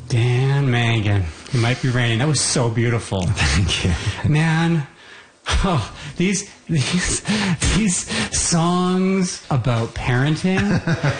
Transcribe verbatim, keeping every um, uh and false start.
Dan Mangan. It might be raining. That was so beautiful. Thank you. Man, oh, these these these songs about parenting